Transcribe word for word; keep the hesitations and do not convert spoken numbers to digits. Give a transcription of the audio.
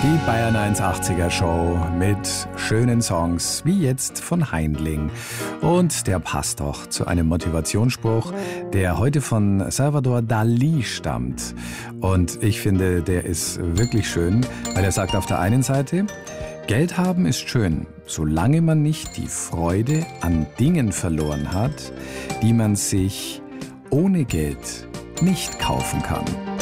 Die Bayern hundertachtziger Show mit schönen Songs, wie jetzt von Haindling. Und der passt doch zu einem Motivationsspruch, der heute von Salvador Dalí stammt. Und ich finde, der ist wirklich schön, weil er sagt auf der einen Seite, Geld haben ist schön, solange man nicht die Freude an Dingen verloren hat, die man sich ohne Geld nicht kaufen kann.